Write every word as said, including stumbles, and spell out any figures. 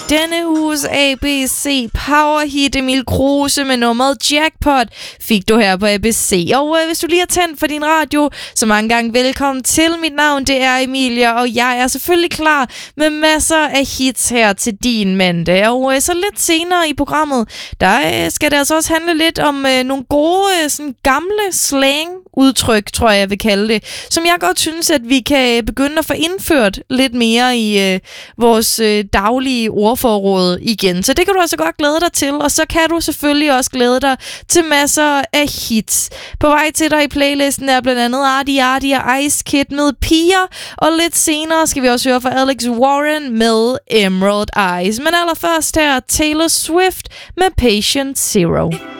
Denne uges A B C Power Hit, Emil Kruse med nummeret Jackpot, fik du her på A B C. Og øh, hvis du lige har tændt for din radio, så mange gange velkommen til. Mit navn, det er Emilia, og jeg er selvfølgelig klar med masser af hits her til din mandag. Og øh, så lidt senere i programmet, der øh, skal det altså også handle lidt om øh, nogle gode, øh, sådan gamle slang-udtryk, tror jeg, jeg vil kalde det, som jeg godt synes, at vi kan begynde at få indført lidt mere i øh, vores øh, daglige ordforråd igen. Så det kan du altså godt glæde dig til, og så kan du selvfølgelig også glæde dig til masser af hits. På vej til dig i playlisten er blandt andet Artie Artie og Ice Kid med Piger, og lidt senere skal vi også høre fra Alex Warren med Emerald Eyes. Men allerførst her Taylor Swift med Patient Zero.